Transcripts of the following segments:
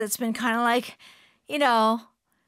that's been kind of like, you know,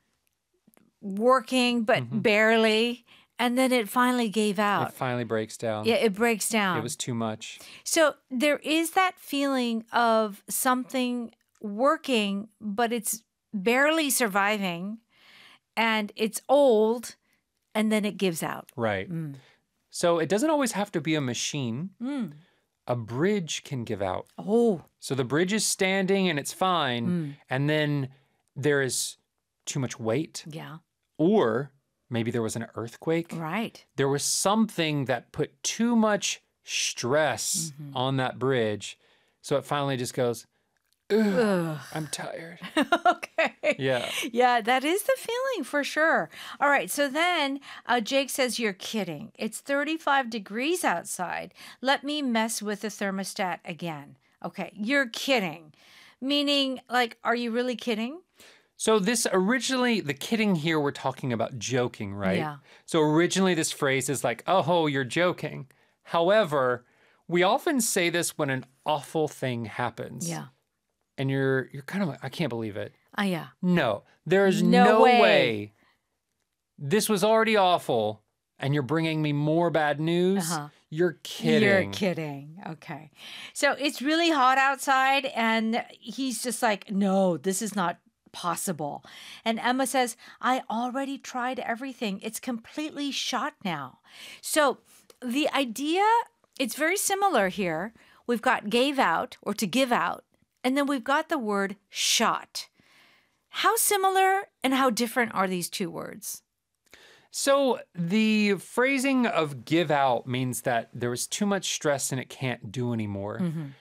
working, but barely. And then it finally gave out. It finally breaks down. Yeah, it breaks down. It was too much. So there is that feeling of something working, but it's barely surviving, and it's old, and then it gives out. Right. So it doesn't always have to be a machine. A bridge can give out. Oh. So the bridge is standing and it's fine, and then there is too much weight. Yeah. Or maybe there was an earthquake. Right. There was something that put too much stress on that bridge. So it finally just goes, ugh, I'm tired. Okay. Yeah. Yeah, that is the feeling for sure. All right. So then Jake says, you're kidding. It's 35 degrees outside. Let me mess with the thermostat again. Okay. You're kidding. Meaning, like, are you really kidding? So this originally, the kidding here, we're talking about joking, right? Yeah. So originally this phrase is like, oh, you're joking. However, we often say this when an awful thing happens. Yeah. And you're kind of like, I can't believe it. Yeah. No, there's No no way. way. This was already awful, and you're bringing me more bad news? You're kidding. You're kidding. Okay. So it's really hot outside, and he's just like, no, this is not possible. And Emma says, I already tried everything. It's completely shot now. So the idea, it's very similar here. We've got gave out or to give out, and then we've got the word shot. How similar and how different are these two words? So the phrasing of give out means that there was too much stress and it can't do anymore.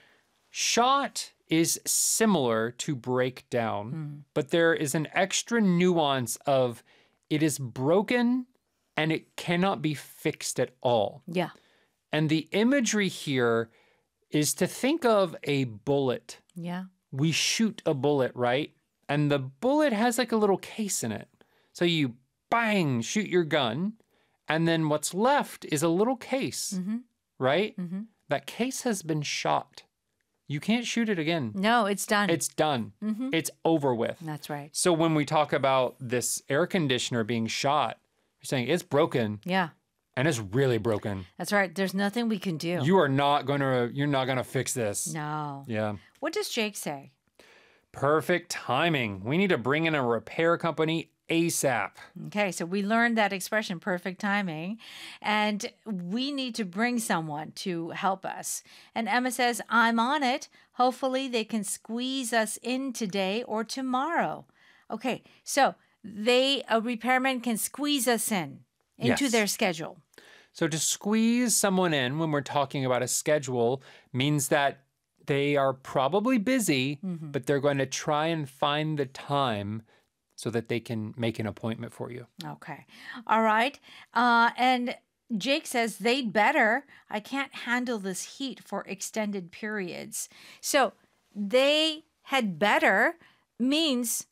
Shot is similar to break down, but there is an extra nuance of it is broken and it cannot be fixed at all. Yeah. And the imagery here is to think of a bullet. Yeah. We shoot a bullet, right? And the bullet has like a little case in it. So you bang, shoot your gun, and then what's left is a little case, right? That case has been shot. You can't shoot it again. No, it's done. It's done. It's over with. That's right. So when we talk about this air conditioner being shot, you're saying it's broken. Yeah. And it's really broken. That's right. There's nothing we can do. You're not gonna fix this. No. Yeah. What does Jake say? Perfect timing. We need to bring in a repair company ASAP. Okay, so we learned that expression, perfect timing, and we need to bring someone to help us. And Emma says, I'm on it. Hopefully they can squeeze us in today or tomorrow. Okay, so a repairman can squeeze us into Yes. their schedule. So to squeeze someone in when we're talking about a schedule means that they are probably busy, but they're going to try and find the time so that they can make an appointment for you. Okay. All right. And Jake says they'd better. I can't handle this heat for extended periods. So they had better means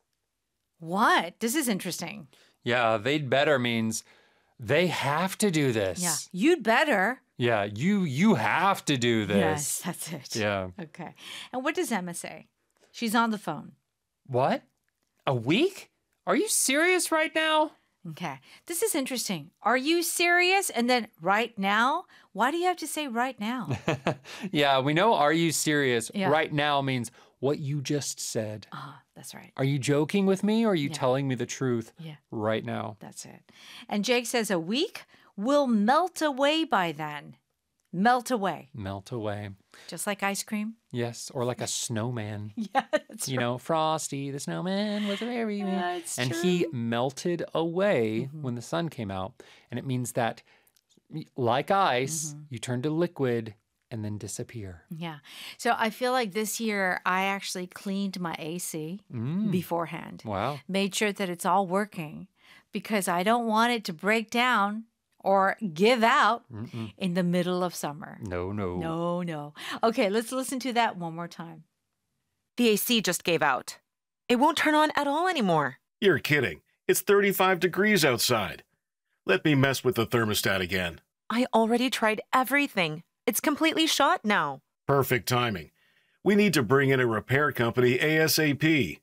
what? This is interesting. Yeah, they'd better means they have to do this. Yeah. You'd better. Yeah, you have to do this. Yes, that's it. Yeah. Okay. And what does Emma say? She's on the phone. What? A week? Are you serious right now? Okay. This is interesting. Are you serious? And then right now? Why do you have to say right now? Yeah, we know are you serious? Yeah. Right now means what you just said. That's right. Are you joking with me or are you telling me the truth right now? That's it. And Jake says a week will melt away by then. Melt away. Melt away. Just like ice cream. Yes, or like a snowman. Yeah, that's You know, Frosty the snowman was a very it's and true. he melted away when the sun came out. And it means that like ice, you turn to liquid and then disappear. Yeah. So I feel like this year I actually cleaned my AC beforehand. Wow. Made sure that it's all working because I don't want it to break down or give out in the middle of summer. No. No. Okay, let's listen to that one more time. The AC just gave out. It won't turn on at all anymore. You're kidding. It's 35 degrees outside. Let me mess with the thermostat again. I already tried everything. It's completely shot now. Perfect timing. We need to bring in a repair company ASAP.